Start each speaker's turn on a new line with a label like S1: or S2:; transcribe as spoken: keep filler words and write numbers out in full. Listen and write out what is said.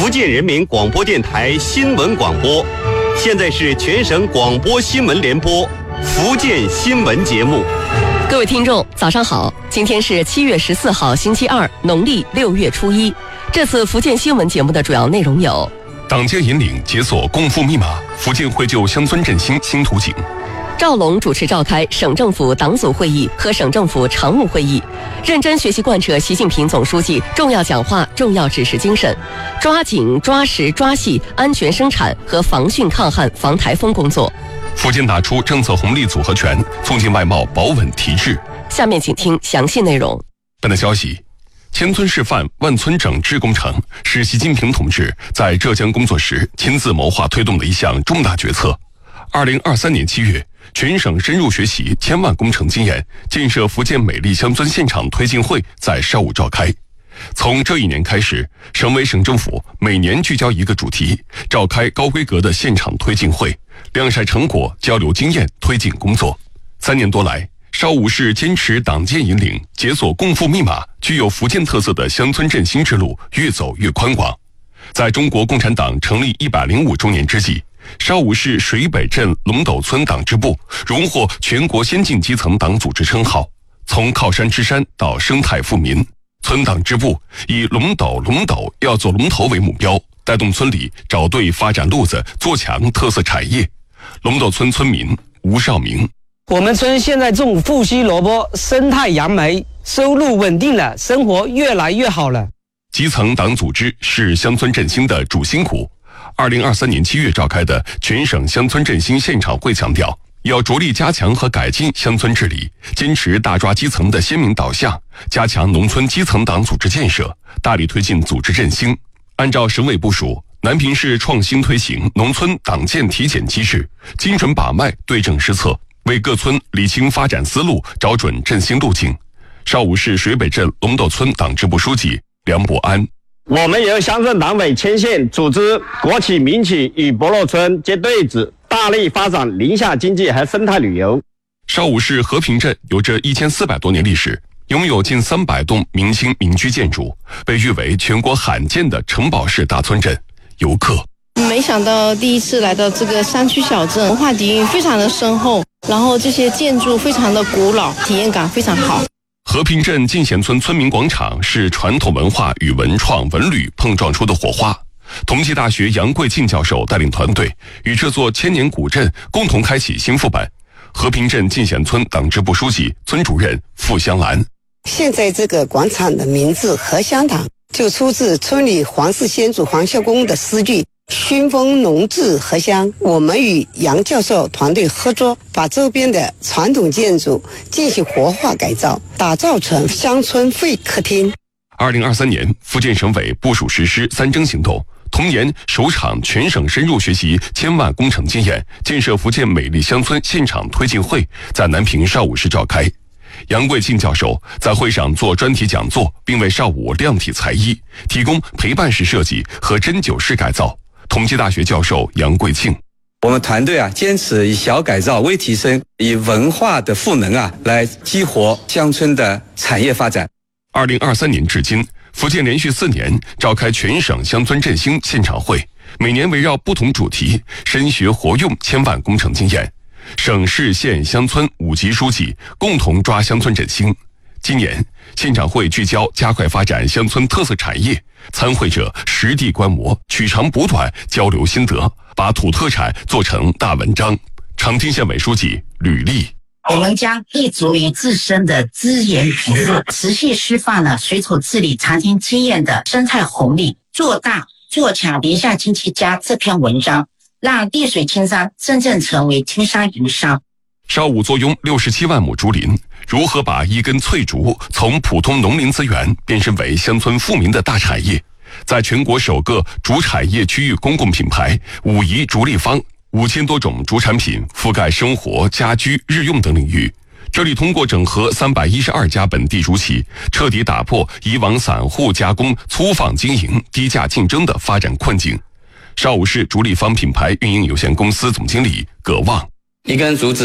S1: 建人民广播电台新闻广播。现在是全省广播新闻联播福建新闻节目。
S2: 各位听众，早上好！今天是七月十四号，星期二，农历六月初一。这次福建新闻节目的主要内容有：
S3: 党建引领解锁共富密码，福建惠就乡村振兴新图景。
S2: 赵龙主持召开省政府党组会议和省政府常务会议，认真学习贯彻习近平总书记重要讲话、重要指示精神，抓紧抓实抓细安全生产和防汛抗旱防台风工作。
S3: 福建打出政策红利组合拳，促进外贸保稳提质。
S2: 下面请听详细内容。
S3: 本的消息，千村示范万村整治工程是习近平同志在浙江工作时亲自谋划推动的一项重大决策。二零二三年七月，全省深入学习千万工程经验，建设福建美丽乡村现场推进会在邵武召开。从这一年开始，省委省政府每年聚焦一个主题，召开高规格的现场推进会，晾晒成果，交流经验，推进工作。三年多来，邵武市坚持党建引领，解锁共富密码，具有福建特色的乡村振兴之路越走越宽广。在中国共产党成立一百零五周年之际，邵武市水北镇龙斗村党支部荣获全国先进基层党组织称号。从靠山吃山到生态富民，村党支部以龙斗龙斗要做龙头为目标，带动村里找对发展路子，做强特色产业。龙斗村村民吴少明：
S4: 我们村现在种富硒萝卜、生态杨梅，收入稳定了，生活越来越好了。
S3: 基层党组织是乡村振兴的主心骨。二零二三年七月召开的全省乡村振兴现场会强调，要着力加强和改进乡村治理，坚持大抓基层的鲜明导向，加强农村基层党组织建设，大力推进组织振兴。按照省委部署，南平市创新推行农村党建体检机制，精准把脉，对症施策，为各村理清发展思路，找准振兴路径。邵武市水北镇龙斗村党支部书记梁伯安：
S5: 我们由乡镇党委牵线，组织国企、民企与博乐村结对子，大力发展林下经济和生态旅游。
S3: 邵武市和平镇有着一千四百多年历史，拥有近三百栋明清民居建筑，被誉为全国罕见的城堡式大村镇。游客：
S6: 没想到第一次来到这个山区小镇，文化底蕴非常的深厚，然后这些建筑非常的古老，体验感非常好。
S3: 和平镇进贤村村民广场是传统文化与文创文旅碰撞出的火花。同济大学杨贵庆教授带领团队与这座千年古镇共同开启新复版。和平镇进贤村党支部书记、村主任付香兰：
S7: 现在这个广场的名字和香堂就出自村里黄氏先祖黄孝公的诗句，熏风浓致荷香。我们与杨教授团队合作，把周边的传统建筑进行活化改造，打造成乡村会客厅。
S3: 二零二三年，福建省委部署实施三征行动，同年首场全省深入学习千万工程经验，建设福建美丽乡村现场推进会在南平邵武市召开。杨贵庆教授在会上做专题讲座，并为邵武量体裁衣提供陪伴式设计和针灸式改造。同济大学教授杨贵庆：
S8: 我们团队啊，坚持以小改造微提升，以文化的赋能啊，来激活乡村的产业发展。
S3: 二零二三年至今，福建连续四年召开全省乡村振兴现场会，每年围绕不同主题，深学活用千万工程经验。省市县乡村五级书记共同抓乡村振兴。今年现场会聚焦加快发展乡村特色产业，参会者实地观摩，取长补短，交流心得，把土特产做成大文章。长汀县委书记吕丽：
S9: 我们将立足于自身的资源贫富，持续释放了水土治理长期经验的生态红利，做大做强林下经济家这篇文章，让地水青山真正成为青山银山。
S3: 邵武坐拥六十七万亩竹林，如何把一根翠竹从普通农林资源变身为乡村富民的大产业？在全国首个竹产业区域公共品牌武夷竹立方，五千多种竹产品覆盖生活、家居、日用等领域。这里通过整合三百一十二家本地竹企，彻底打破以往散户加工、粗放经营、低价竞争的发展困境。邵武市竹立方品牌运营有限公司总经理葛旺：
S8: 一根竹子